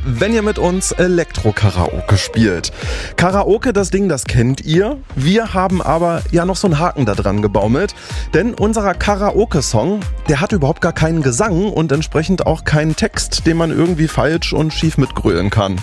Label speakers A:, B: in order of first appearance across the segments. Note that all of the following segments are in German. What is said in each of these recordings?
A: wenn ihr mit uns Elektro-Karaoke spielt. Karaoke, das Ding, das kennt ihr. Wir haben aber ja noch so einen Haken da dran gebaumelt. Denn unser Karaoke-Song, der hat überhaupt gar keinen Gesang und entsprechend auch keinen Text, den man irgendwie falsch und schief mitgrölen kann.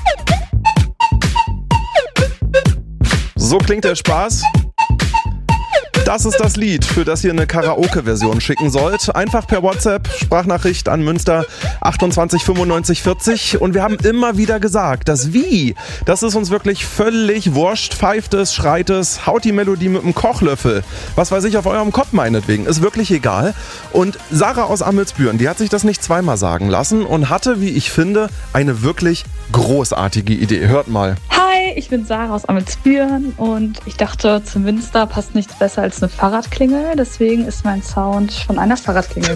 A: So klingt der Spaß. Das ist das Lied, für das ihr eine Karaoke-Version schicken sollt. Einfach per WhatsApp, Sprachnachricht an Münster 28 95 40. Und wir haben immer wieder gesagt, das Wie, das ist uns wirklich völlig wurscht. Pfeift es, schreit es, haut die Melodie mit dem Kochlöffel. Was weiß ich, auf eurem Kopf meinetwegen. Ist wirklich egal. Und Sarah aus Amelsbüren, die hat sich das nicht zweimal sagen lassen und hatte, wie ich finde, eine wirklich großartige Idee. Hört mal.
B: Hi, ich bin Sarah aus Amelsbüren und ich dachte, zum Münster passt nichts besser als eine Fahrradklingel. Deswegen ist mein Sound von einer Fahrradklingel.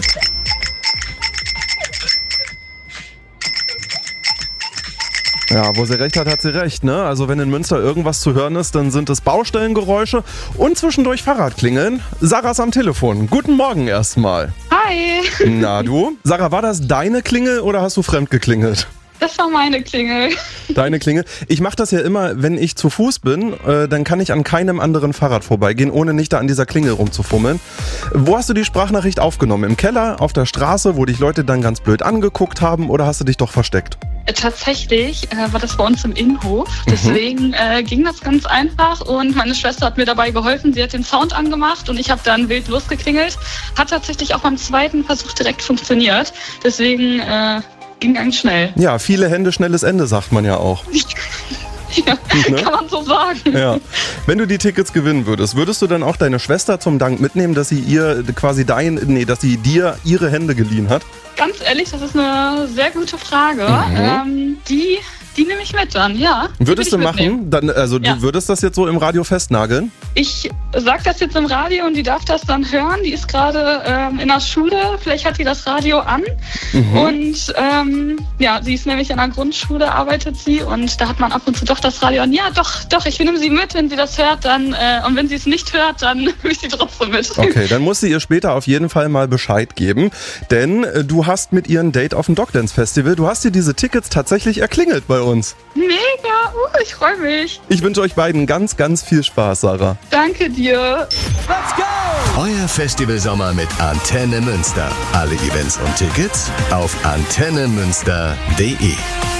A: Ja, wo sie recht hat, hat sie recht, ne? Also wenn in Münster irgendwas zu hören ist, dann sind es Baustellengeräusche und zwischendurch Fahrradklingeln. Sarah ist am Telefon. Guten Morgen erstmal.
B: Hi.
A: Na du? Sarah, war das deine Klingel oder hast du fremd geklingelt?
B: Das war meine Klingel.
A: Deine Klingel. Ich mache das ja immer, wenn ich zu Fuß bin, dann kann ich an keinem anderen Fahrrad vorbeigehen, ohne nicht da an dieser Klingel rumzufummeln. Wo hast du die Sprachnachricht aufgenommen? Im Keller, auf der Straße, wo dich Leute dann ganz blöd angeguckt haben, oder hast du dich doch versteckt?
B: Tatsächlich war das bei uns im Innenhof, deswegen ging das ganz einfach und meine Schwester hat mir dabei geholfen, sie hat den Sound angemacht und ich habe dann wild losgeklingelt. Hat tatsächlich auch beim zweiten Versuch direkt funktioniert, deswegen ging ganz schnell.
A: Ja, viele Hände, schnelles Ende, sagt man ja auch.
B: Ja, ne? Kann man so sagen.
A: Ja. Wenn du die Tickets gewinnen würdest du dann auch deine Schwester zum Dank mitnehmen, dass sie dass sie dir ihre Hände geliehen hat?
B: Ganz ehrlich, das ist eine sehr gute Frage. Die nehme ich mit dann, ja.
A: Würdest du machen? Dann, also ja. Du würdest das jetzt so im Radio festnageln?
B: Ich sag das jetzt im Radio und die darf das dann hören. Die ist gerade in der Schule, vielleicht hat die das Radio an. Und sie ist nämlich in der Grundschule, arbeitet sie und da hat man ab und zu doch das Radio an. Ja, doch, ich nehme sie mit, wenn sie das hört, dann und wenn sie es nicht hört, dann nehme ich sie trotzdem mit.
A: Okay, dann muss sie ihr später auf jeden Fall mal Bescheid geben, denn du hast mit ihr ein Date auf dem Dogdance Festival. Du hast dir diese Tickets tatsächlich erklingelt bei uns.
B: Mega, ich freue mich.
A: Ich wünsche euch beiden ganz, ganz viel Spaß, Sarah.
B: Danke dir.
C: Let's go! Euer Festivalsommer mit Antenne Münster. Alle Events und Tickets auf antennemünster.de.